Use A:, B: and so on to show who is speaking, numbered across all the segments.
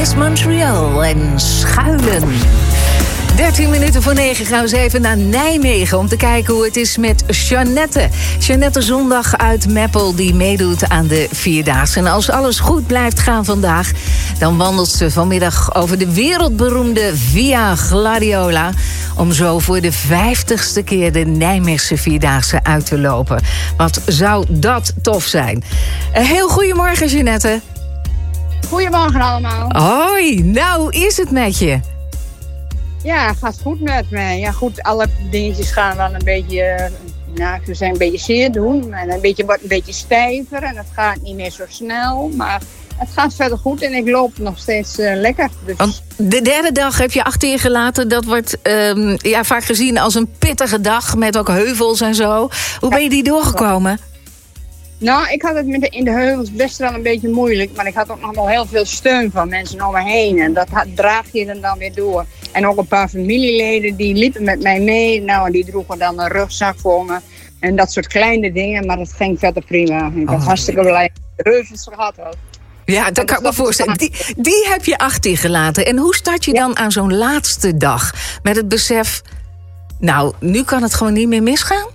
A: Miss Montreal en Schuilen. 13 minuten voor 9 gaan we eens even naar Nijmegen om te kijken hoe het is met Jeannette. Jeannette Zondag uit Meppel die meedoet aan de Vierdaagse. En als alles goed blijft gaan vandaag, dan wandelt ze vanmiddag over de wereldberoemde Via Gladiola om zo voor de 50ste keer de Nijmeegse Vierdaagse uit te lopen. Wat zou dat tof zijn. Heel goedemorgen, Jeannette.
B: Goedemorgen allemaal.
A: Hoi, nou, hoe is het met je?
B: Ja, het gaat goed met me. Ja, goed, alle dingetjes gaan wel een beetje, ze zijn een beetje zeer doen. En wordt een beetje stijver en het gaat niet meer zo snel. Maar het gaat verder goed en ik loop nog steeds lekker. Dus.
A: Want de derde dag heb je achter je gelaten. Dat wordt vaak gezien als een pittige dag met ook heuvels en zo. Hoe ben je die doorgekomen?
B: Nou, ik had het in de heuvels best wel een beetje moeilijk. Maar ik had ook nog wel heel veel steun van mensen om me heen. En dat draag je dan weer door. En ook een paar familieleden die liepen met mij mee. Nou, die droegen dan een rugzak voor me. En dat soort kleine dingen. Maar het ging verder prima. Ik was hartstikke blij dat ik de heuvels gehad had.
A: Ja, dat kan ik me voorstellen. Die heb je achter je gelaten. En hoe start je dan aan zo'n laatste dag? Met het besef, nou, nu kan het gewoon niet meer misgaan?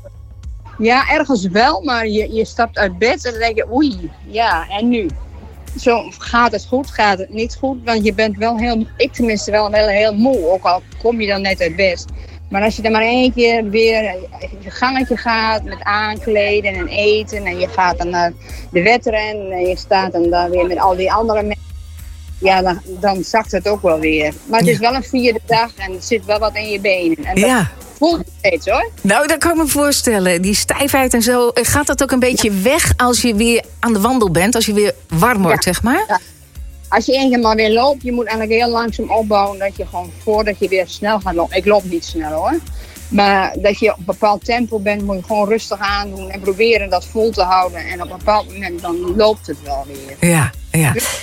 B: Ja, ergens wel, maar je stapt uit bed en dan denk je, oei, ja, en nu? Zo, gaat het goed, gaat het niet goed? Want je bent wel ik tenminste wel heel moe, ook al kom je dan net uit bed. Maar als je dan maar één keer weer je gangetje gaat met aankleden en eten en je gaat dan naar de wedren en je staat dan daar weer met al die andere mensen. Ja, dan zakt het ook wel weer. Maar het is wel een vierde dag en er zit wel wat in je benen. En dat voelt het steeds, hoor. Nou, dat kan ik me voorstellen. Die stijfheid en zo. Gaat dat ook een beetje weg als je weer aan de wandel bent? Als je weer warm wordt, zeg maar? Ja. Als je één keer maar weer loopt, je moet eigenlijk heel langzaam opbouwen. Dat je gewoon, voordat je weer snel gaat lopen. Ik loop niet snel, hoor. Maar dat je op een bepaald tempo bent, moet je gewoon rustig aandoen. En proberen dat vol te houden. En op een bepaald moment, dan loopt het wel weer. Ja. Dus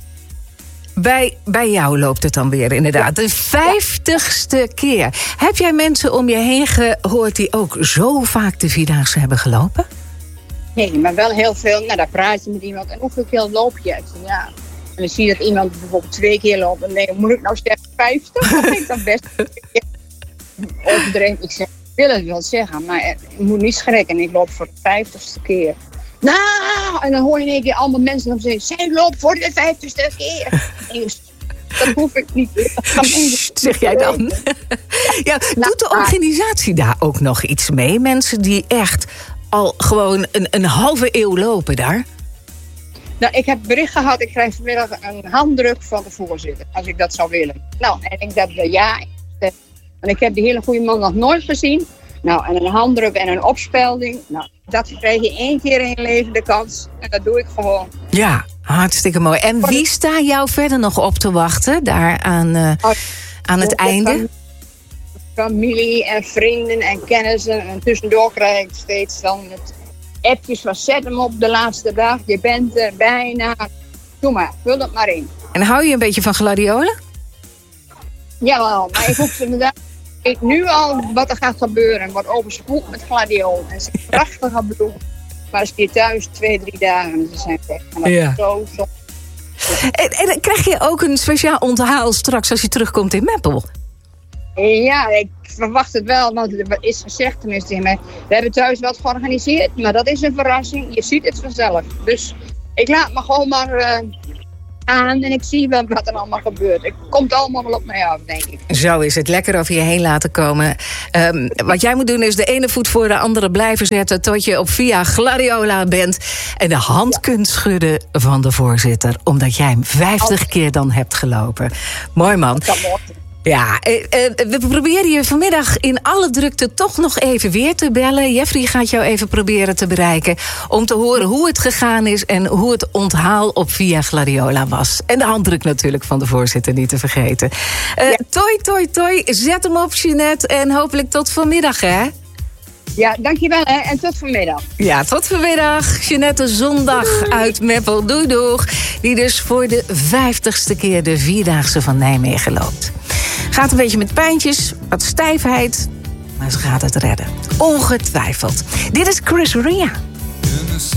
B: bij jou loopt het dan weer, inderdaad. De 50ste keer. Heb jij mensen om je heen gehoord die ook zo vaak de Vierdaagse hebben gelopen? Nee, maar wel heel veel. Nou, daar praat je met iemand. En hoeveel keer loop je? Ja. En dan zie je dat iemand bijvoorbeeld 2 keer loopt. En denk, moet ik nou zeggen 50? Dan denk ik dat best overdreven. Ik zeg, ik wil het wel zeggen, maar je moet niet schrikken. Ik loop voor de 50ste keer. Nou, en dan hoor je in één keer allemaal mensen dan zeggen, zij loopt voor de 50ste keer. Dat hoef ik niet.
A: Zeg jij dan? Ja, doet de organisatie daar ook nog iets mee? Mensen die echt al gewoon een halve eeuw lopen daar?
B: Nou, ik heb bericht gehad, ik krijg vanmiddag een handdruk van de voorzitter, als ik dat zou willen. Nou, en ik dacht, ja, want ik heb die hele goede man nog nooit gezien. Nou, en een handdruk en een opspelding. Nou, dat krijg je 1 keer in je leven de kans. En dat doe ik gewoon. Ja,
A: hartstikke mooi. En wie staan jou verder nog op te wachten daar aan het einde?
B: Familie en vrienden en kennissen. En tussendoor krijg ik steeds dan het appjes van zet hem op de laatste dag. Je bent er bijna. Doe maar, vul het maar in.
A: En hou je een beetje van gladiolen?
B: Jawel, maar ik hoef inderdaad. Ik weet nu al wat er gaat gebeuren. Wordt overspoeld met gladiolen. En ze zijn prachtige bloemen. Maar als je thuis 2-3 dagen ze zijn weg. En dat is zo.
A: En krijg je ook een speciaal onthaal straks als je terugkomt in Meppel?
B: Ja, ik verwacht het wel. Want er is gezegd tenminste in mij. We hebben thuis wat georganiseerd. Maar dat is een verrassing. Je ziet het vanzelf. Dus ik laat me gewoon maar aan en ik zie wel wat er allemaal gebeurt. Het komt allemaal wel op mij af, denk ik.
A: Zo is het. Lekker over je heen laten komen. Wat jij moet doen is de ene voet voor de andere blijven zetten tot je op Via Gladiola bent en de hand kunt schudden van de voorzitter, omdat jij hem 50 keer dan hebt gelopen. Mooi, man.
B: Dat kan mooi.
A: Ja, we proberen je vanmiddag in alle drukte toch nog even weer te bellen. Jeffrey gaat jou even proberen te bereiken om te horen hoe het gegaan is en hoe het onthaal op Via Gladiola was. En de handdruk natuurlijk van de voorzitter niet te vergeten. Toi. Zet hem op, Jeannette, en hopelijk tot vanmiddag, hè?
B: Ja, dankjewel, hè, en tot vanmiddag.
A: Ja, tot vanmiddag. Jeannette Zondag uit Meppel. Doei doeg. Die dus voor de 50ste keer de Vierdaagse van Nijmegen loopt. Gaat een beetje met pijntjes, wat stijfheid, maar ze gaat het redden. Ongetwijfeld. Dit is Chris Ria.